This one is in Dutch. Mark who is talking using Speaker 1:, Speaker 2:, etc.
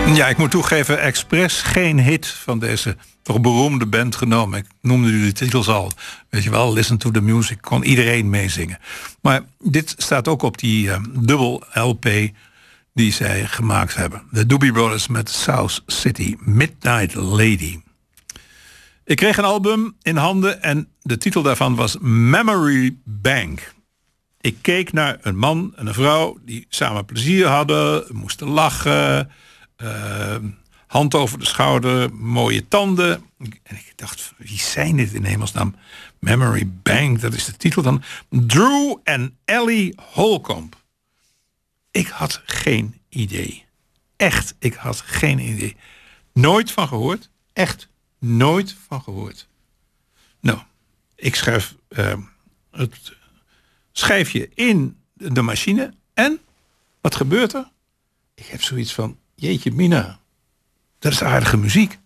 Speaker 1: Ja, ik moet toegeven, expres geen hit van deze toch beroemde band genomen. Ik noemde u de titels al. Weet je wel, Listen to the Music, kon iedereen meezingen. Maar dit staat ook op die dubbel LP die zij gemaakt hebben. De Doobie Brothers met South City, Midnight Lady. Ik kreeg een album in handen en de titel daarvan was Memory Bank. Ik keek naar een man en een vrouw die samen plezier hadden, moesten lachen, hand over de schouder, mooie tanden. En ik dacht, wie zijn dit in hemelsnaam? Memory Bank, dat is de titel dan. Drew en Ellie Holcomb. Ik had geen idee. Echt, ik had geen idee. Nooit van gehoord. Echt nooit van gehoord. Nou, ik schrijf het schijfje in de machine. En, wat gebeurt er? Ik heb zoiets van, jeetje mina, dat is aardige muziek.